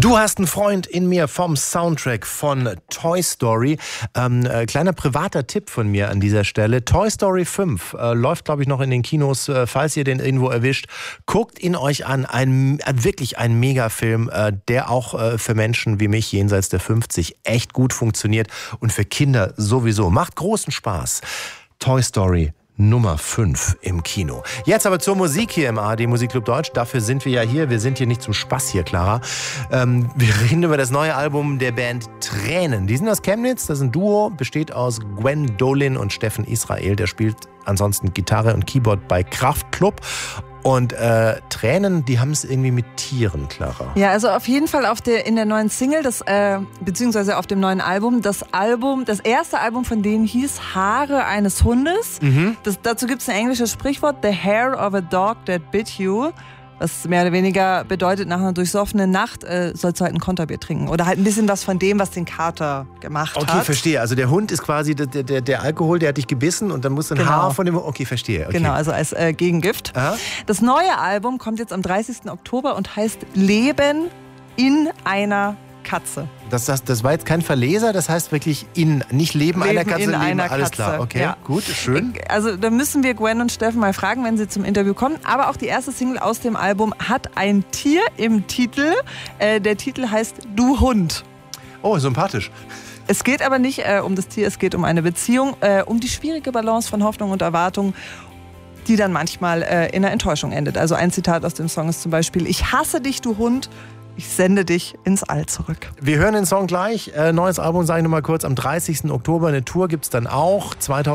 Du hast einen Freund in mir vom Soundtrack von Toy Story. Kleiner privater Tipp von mir an dieser Stelle. Toy Story 5 läuft, glaube ich, noch in den Kinos, falls ihr den irgendwo erwischt. Guckt ihn euch an. Wirklich ein Megafilm, der auch für Menschen wie mich jenseits der 50 echt gut funktioniert und für Kinder sowieso. Macht großen Spaß. Toy Story Nummer 5 im Kino. Jetzt aber zur Musik hier im ARD Musikclub Deutsch. Dafür sind wir ja hier. Wir sind hier nicht zum Spaß hier, Clara. Wir reden über das neue Album der Band Tränen. Die sind aus Chemnitz. Das ist ein Duo. Besteht aus Gwen Dolin und Steffen Israel. Der spielt ansonsten Gitarre und Keyboard bei Kraftklub. Und Tränen, die haben es irgendwie mit Tieren, Clara. Ja, also auf jeden Fall in der neuen Single, beziehungsweise auf dem neuen Album. Das erste Album von denen hieß Haare eines Hundes. Dazu gibt es ein englisches Sprichwort, the hair of a dog that bit you. Was mehr oder weniger bedeutet, nach einer durchsoffenen Nacht sollst du halt ein Konterbier trinken. Oder halt ein bisschen was von dem, was den Kater gemacht hat. Okay, verstehe. Also der Hund ist quasi der Alkohol, der hat dich gebissen und dann muss ein Haar von dem... Okay, verstehe. Okay. Genau, also als Gegengift. Aha. Das neue Album kommt jetzt am 30. Oktober und heißt Leben in einer Katze. Das war jetzt kein Verleser, das heißt wirklich nicht Leben einer Katze, in einer alles Katze. Klar. Okay, ja. Gut, schön. Also da müssen wir Gwen und Steffen mal fragen, wenn sie zum Interview kommen. Aber auch die erste Single aus dem Album hat ein Tier im Titel. Der Titel heißt Du Hund. Oh, sympathisch. Es geht aber nicht um das Tier, es geht um eine Beziehung, um die schwierige Balance von Hoffnung und Erwartung, die dann manchmal in einer Enttäuschung endet. Also ein Zitat aus dem Song ist zum Beispiel: Ich hasse dich, du Hund. Ich sende dich ins All zurück. Wir hören den Song gleich. Neues Album, sage ich nochmal kurz, am 30. Oktober. Eine Tour gibt es dann auch.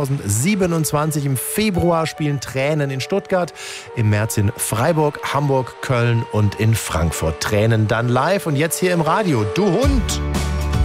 2027 im Februar spielen Tränen in Stuttgart. Im März in Freiburg, Hamburg, Köln und in Frankfurt. Tränen dann live. Und jetzt hier im Radio. Du Hund!